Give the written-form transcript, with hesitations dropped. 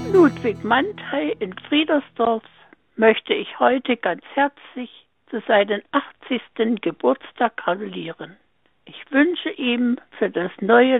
Ludwig Mantei in Friedersdorf möchte ich heute ganz herzlich zu seinem 80. Geburtstag gratulieren. Ich wünsche ihm für das neue